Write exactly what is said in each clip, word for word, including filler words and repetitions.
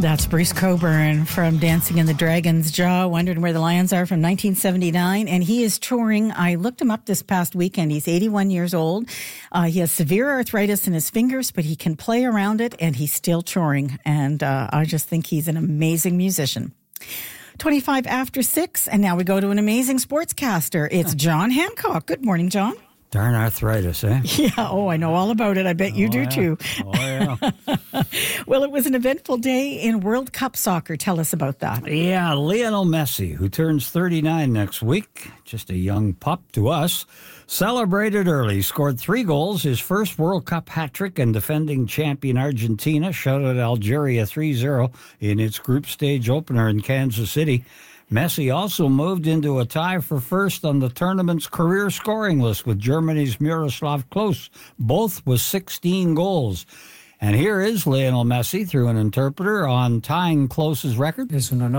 That's Bruce Cockburn from Dancing in the Dragon's Jaw, Wondering Where the Lions Are from nineteen seventy-nine. And he is touring. I looked him up this past weekend. He's eighty-one years old. Uh, he has severe arthritis in his fingers, but he can play around it, and he's still touring. And uh, I just think he's an amazing musician. twenty-five after six, and now we go to an amazing sportscaster. It's John Hancock. Good morning, John. Darn arthritis, eh? Yeah, oh, I know all about it. I bet you oh, do yeah. too. Oh, yeah. Well, it was an eventful day in World Cup soccer. Tell us about that. Yeah, Lionel Messi, who turns thirty-nine next week, just a young pup to us, celebrated early, scored three goals, his first World Cup hat-trick, and defending champion Argentina shut out Algeria three zero in its group stage opener in Kansas City. Messi also moved into a tie for first on the tournament's career scoring list with Germany's Miroslav Klose, both with sixteen goals. And here is Lionel Messi through an interpreter on tying Klose's record.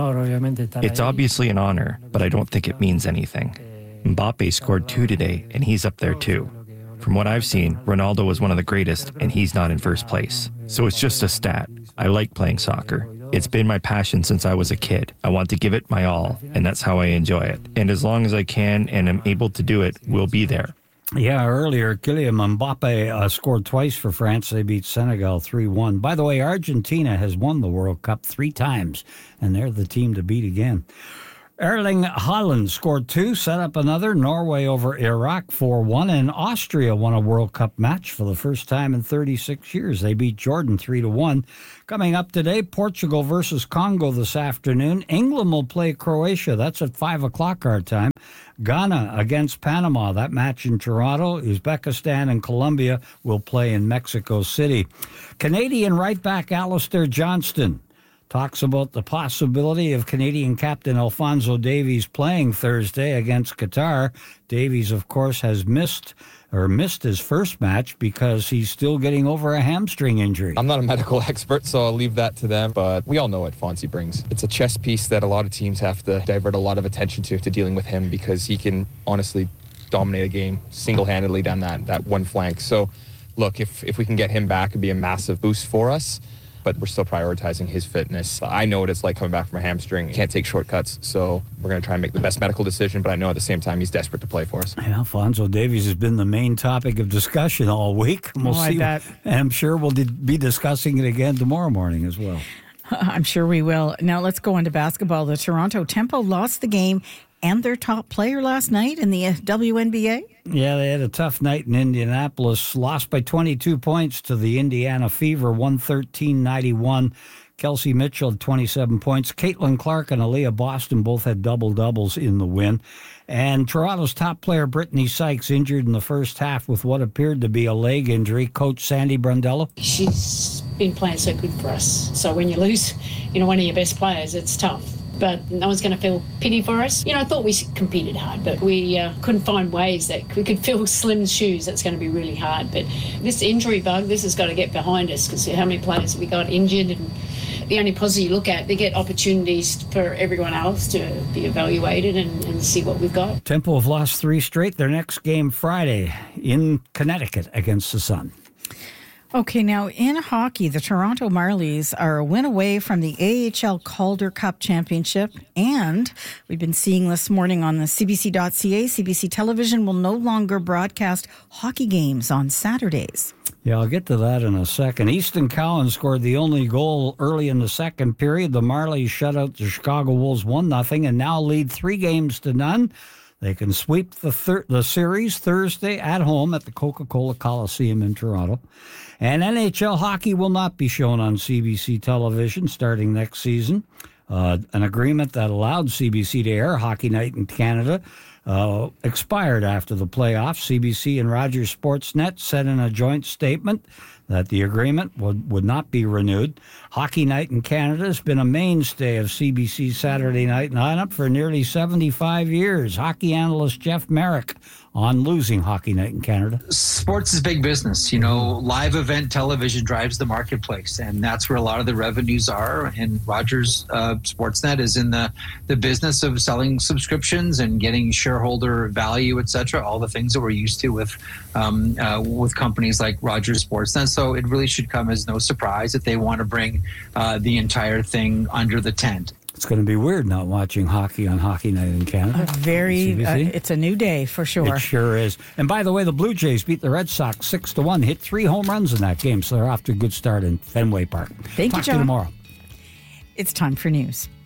It's obviously an honor, but I don't think it means anything. Mbappe scored two today, and he's up there too. From what I've seen, Ronaldo was one of the greatest, and he's not in first place. So it's just a stat. I like playing soccer. It's been my passion since I was a kid. I want to give it my all, and that's how I enjoy it. And as long as I can and am able to do it, we'll be there. Yeah, earlier, Kylian Mbappe uh, scored twice for France. They beat Senegal three one. By the way, Argentina has won the World Cup three times, and they're the team to beat again. Erling Haaland scored two, set up another. Norway over Iraq four one, and Austria won a World Cup match for the first time in thirty-six years. They beat Jordan three to one. Coming up today, Portugal versus Congo this afternoon. England will play Croatia. That's at five o'clock our time. Ghana against Panama. That match in Toronto. Uzbekistan and Colombia will play in Mexico City. Canadian right back Alistair Johnston talks about the possibility of Canadian captain Alphonso Davies playing Thursday against Qatar. Davies, of course, has missed or missed his first match because he's still getting over a hamstring injury. I'm not a medical expert, so I'll leave that to them, but we all know what Fonzie brings. It's a chess piece that a lot of teams have to divert a lot of attention to, to dealing with him, because he can honestly dominate a game single-handedly down that, that one flank. So, look, if, if we can get him back, it'd be a massive boost for us. But we're still prioritizing his fitness. I know what it's like coming back from a hamstring. Can't take shortcuts, so we're going to try and make the best medical decision, but I know at the same time he's desperate to play for us. Yeah, Alphonso Davies has been the main topic of discussion all week. We'll oh, see, I bet. And I'm sure we'll be discussing it again tomorrow morning as well. I'm sure we will. Now let's go on to basketball. The Toronto Tempo lost the game and their top player last night in the W N B A. Yeah, they had a tough night in Indianapolis. Lost by twenty-two points to the Indiana Fever, one thirteen ninety-one. Kelsey Mitchell had twenty-seven points. Caitlin Clark and Aaliyah Boston both had double-doubles in the win. And Toronto's top player, Brittany Sykes, injured in the first half with what appeared to be a leg injury. Coach Sandy Brundello. She's been playing so good for us. So when you lose, you know, one of your best players, it's tough. But no one's going to feel pity for us. You know, I thought we competed hard, but we uh, couldn't find ways that we could fill Slim's shoes. That's going to be really hard. But this injury bug, this has got to get behind us, because how many players we got injured? And the only positive you look at, they get opportunities for everyone else to be evaluated and, and see what we've got. Tempo have lost three straight. Their next game Friday in Connecticut against the Sun. Okay, now in hockey, the Toronto Marlies are a win away from the A H L Calder Cup Championship, and we've been seeing this morning on the C B C dot C A, C B C Television will no longer broadcast hockey games on Saturdays. Yeah, I'll get to that in a second. Easton Cowan scored the only goal early in the second period. The Marlies shut out the Chicago Wolves one nothing and now lead three games to none. They can sweep the thir- the series Thursday at home at the Coca-Cola Coliseum in Toronto. And N H L hockey will not be shown on C B C television starting next season. Uh, an agreement that allowed C B C to air Hockey Night in Canada uh, expired after the playoffs. C B C and Rogers Sportsnet said in a joint statement that the agreement would, would not be renewed. Hockey Night in Canada has been a mainstay of C B C's Saturday night lineup for nearly seventy-five years. Hockey analyst Jeff Merrick on losing Hockey Night in Canada? Sports is big business. You know, live event television drives the marketplace, and that's where a lot of the revenues are. And Rogers uh, Sportsnet is in the, the business of selling subscriptions and getting shareholder value, et cetera, all the things that we're used to with um, uh, with companies like Rogers Sportsnet. So it really should come as no surprise that they want to bring uh, the entire thing under the tent. It's going to be weird not watching hockey on Hockey Night in Canada. A very, uh, it's a new day for sure. It sure is. And by the way, the Blue Jays beat the Red Sox six to one, hit three home runs in that game, so they're off to a good start in Fenway Park. Thank Talk you, John. to you tomorrow. It's time for news.